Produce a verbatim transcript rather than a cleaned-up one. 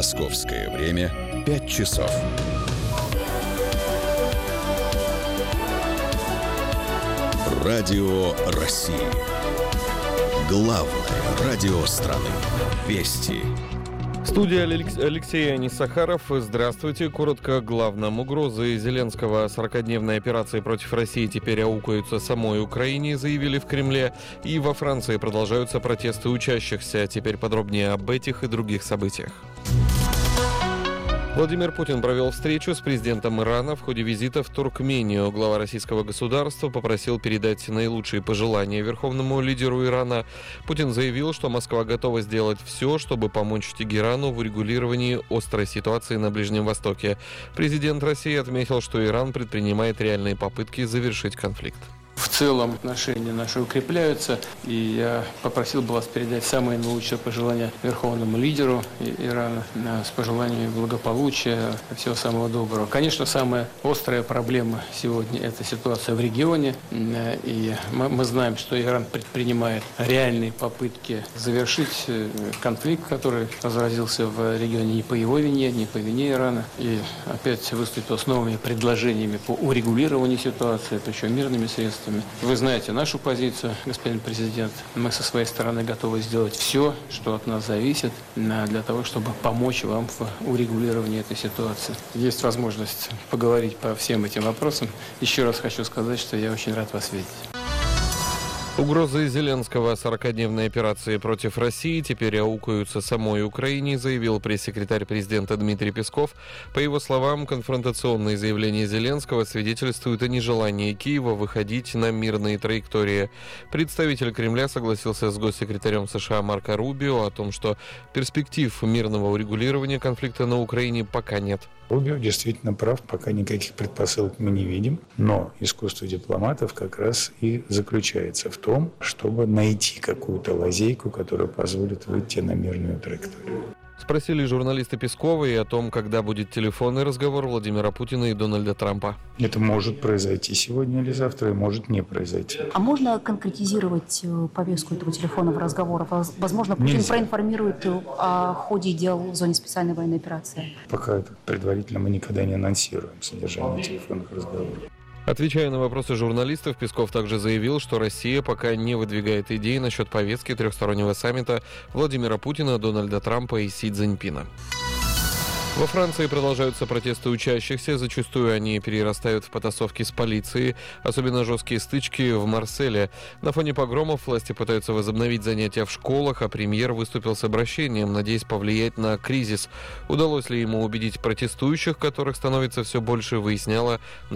Московское время пять часов. Радио России. Главное радио страны. Вести. Студия Алексей Анис-Сахаров. Здравствуйте. Коротко о главном. Угрозы Зеленского сорокадневной операции против России теперь аукаются самой Украине, заявили в Кремле. И во Франции продолжаются протесты учащихся. Теперь подробнее об этих и других событиях. Владимир Путин провел встречу с президентом Ирана в ходе визита в Туркмению. Глава российского государства попросил передать наилучшие пожелания верховному лидеру Ирана. Путин заявил, что Москва готова сделать все, чтобы помочь Тегерану в урегулировании острой ситуации на Ближнем Востоке. Президент России отметил, что Иран предпринимает реальные попытки завершить конфликт. В целом отношения наши укрепляются, и я попросил бы вас передать самые наилучшие пожелания верховному лидеру Ирана с пожеланиями благополучия, всего самого доброго. Конечно, самая острая проблема сегодня – это ситуация в регионе, и мы знаем, что Иран предпринимает реальные попытки завершить конфликт, который разразился в регионе не по его вине, не по вине Ирана, и опять выступил с новыми предложениями по урегулированию ситуации, причем мирными средствами. Вы знаете нашу позицию, господин президент. Мы со своей стороны готовы сделать все, что от нас зависит, для того, чтобы помочь вам в урегулировании этой ситуации. Есть возможность поговорить по всем этим вопросам. Еще раз хочу сказать, что я очень рад вас видеть. Угрозы Зеленского сорокадневной операции против России теперь аукаются самой Украине, заявил пресс-секретарь президента Дмитрий Песков. По его словам, конфронтационные заявления Зеленского свидетельствуют о нежелании Киева выходить на мирные траектории. Представитель Кремля согласился с госсекретарем США Марко Рубио о том, что перспектив мирного урегулирования конфликта на Украине пока нет. Рубио действительно прав, пока никаких предпосылок мы не видим, но искусство дипломатов как раз и заключается в том, чтобы найти какую-то лазейку, которая позволит выйти на мирную траекторию. Спросили журналисты Пескова и о том, когда будет телефонный разговор Владимира Путина и Дональда Трампа. Это может произойти сегодня или завтра, и может не произойти. А можно конкретизировать повестку этого телефонного разговора? Возможно, Путин Нельзя. проинформирует о ходе дел в зоне специальной военной операции? Пока это предварительно мы никогда не анонсируем содержание телефонных разговоров. Отвечая на вопросы журналистов, Песков также заявил, что Россия пока не выдвигает идеи насчет повестки трехстороннего саммита Владимира Путина, Дональда Трампа и Си Цзиньпина. Во Франции продолжаются протесты учащихся, зачастую они перерастают в потасовки с полицией, особенно жесткие стычки в Марселе. На фоне погромов власти пытаются возобновить занятия в школах, а премьер выступил с обращением, надеясь повлиять на кризис. Удалось ли ему убедить протестующих, которых становится все больше, выясняла